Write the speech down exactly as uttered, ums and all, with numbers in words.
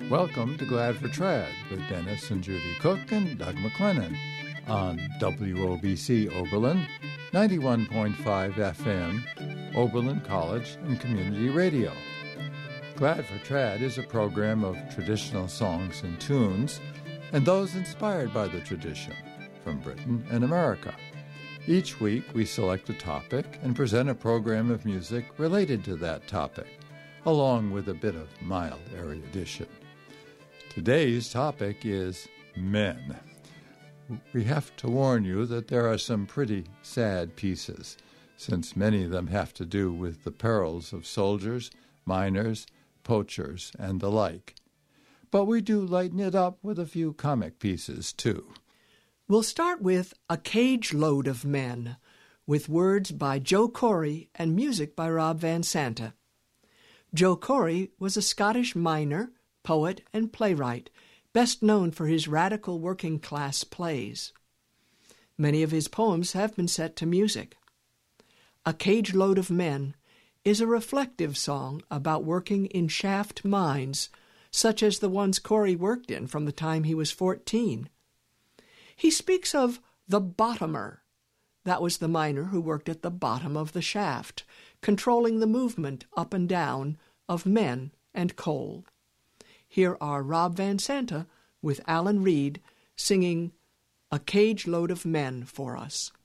Welcome to Glad for Trad with Dennis and Judy Cook and Doug McLennan on W O B C Oberlin, ninety-one point five F M, Oberlin College and Community Radio. Glad for Trad is a program of traditional songs and tunes and those inspired by the tradition from Britain and America. Each week we select a topic and present a program of music related to that topic, along with a bit of mild erudition. Today's topic is men. We have to warn you that there are some pretty sad pieces, since many of them have to do with the perils of soldiers, miners, poachers, and the like. But we do lighten it up with a few comic pieces, too. We'll start with A Cage Load of Men, with words by Joe Corey and music by Rob Van Santa. Joe Corey was a Scottish miner, poet, and playwright, best known for his radical working-class plays. Many of his poems have been set to music. A Cage Load of Men is a reflective song about working in shaft mines, such as the ones Corey worked in from the time he was fourteen. He speaks of the bottomer. That was the miner who worked at the bottom of the shaft, controlling the movement up and down of men and coal. Here are Rob Van Santa with Alan Reed singing A Cage Load of Men for us.